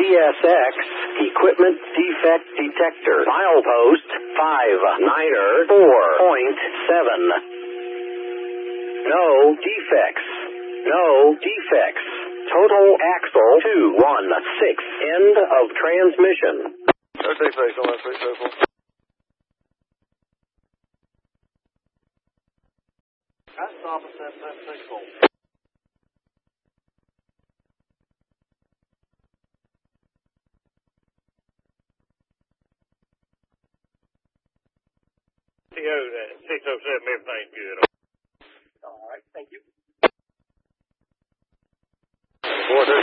TSX equipment defect detector. Milepost 59er 4.7. No defects. No defects. Total axle 216. End of transmission. Okay, face on that 374. That's opposite 764. CO 607, everything's good. All right, thank you. 4